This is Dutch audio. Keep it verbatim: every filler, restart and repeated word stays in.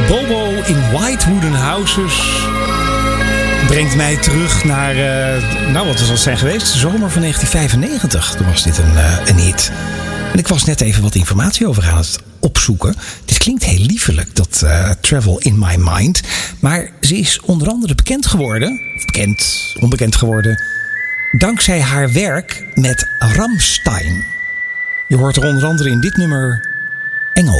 Bobo in White Wooden Houses brengt mij terug naar, uh, nou wat zal het zijn geweest? De zomer van negentien vijfennegentig. Toen was dit een, uh, een hit. En ik was net even wat informatie over aan het opzoeken. Dit klinkt heel liefelijk, dat uh, Travel in My Mind. Maar ze is onder andere bekend geworden, bekend, onbekend geworden, dankzij haar werk met Rammstein. Je hoort er onder andere in dit nummer Engel.